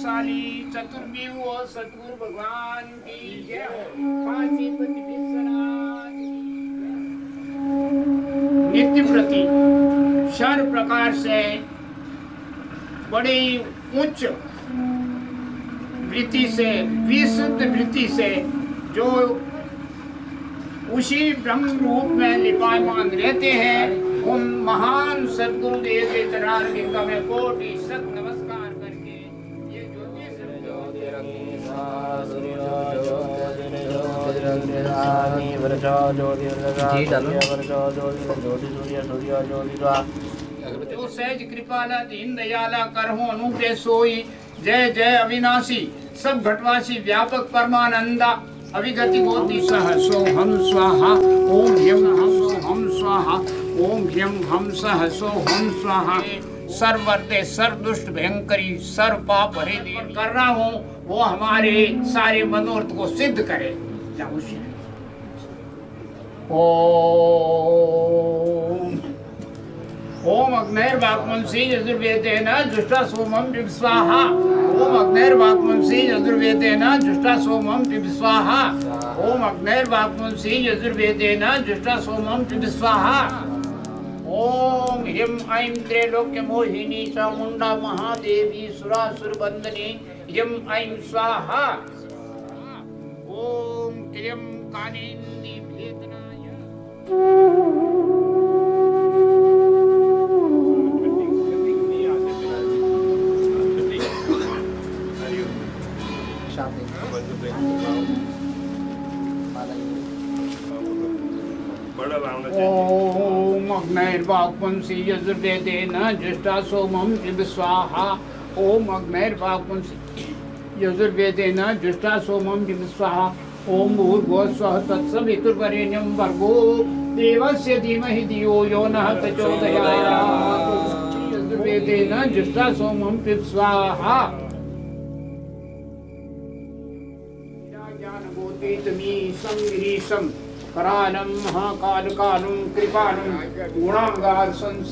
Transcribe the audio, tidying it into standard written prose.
शक्तिशाली चतुर्व्यूह सतगुरु भगवान की जय। काशीपति विश्वनाथ की जय। नित्य प्रति सर्व प्रकार से बड़ी उच्च वृत्ति से, विशुद्ध वृत्ति से जो उसी ब्रह्म रूप में लिपायमान रहते हैं, उन महान सद्गुरुदेव के चरणारविंद में कोटि सत नमस्कार करके ये जो सहज कृपाला दीन दयाला करहु अनुग्रह सोई। जय जय अविनाशी सब घटवासी व्यापक परमानंदा अविगति गोति सह सोहम स्वाहा। ओम ह्यम हम सोहम स्वाहा। ओम ह्यम हम सह सोहम स्वाहा। सर्ववर्ते सर्वदुष्ट भयंकरी सर्व पाप हरे देव कर रहा हूँ, वो हमारे सारे मनोरथ को सिद्ध करे। ओम अग्निर्वाक्मंसी यजुर्वेदेन जुष्टा सोमं पिब स्वाहा। ओम अग्निर्वाक्मंसी यजुर्वेदेन जुष्टा सोमं पिब स्वाहा। ओम अग्निर्वाक्मंसी यजुर्वेदेन जुष्टा सोमं पिब स्वाहा। ओम ह्रीं ऐं त्रैलोक्य मोहिनी चामुंडा महादेवी सुरासुर बंदनी ह्रीं ऐं स्वाहा। ओम क्लीं कानिंदी भेदनाय। ओम अग्निर्वाक्मंसी यजुर्वेदेन जुष्टा सोमं पिब स्वाहा। ओम अग्निर्वाक्मंसी यजुर्वेदेन जुष्टा सोमं पिब स्वाहा। ओम भूर्भुवः स्वः तत्सवितुर्वरेण्यं भर्गो देवस्य धीमहि धियो यो नः प्रचोदयात्। यजुर्वेदेन जुष्टा सोमं पिब स्वाहा। ज्ञानबोधितमीशं गिरीशं करालं महाकालकालं कृपालं गुणांगार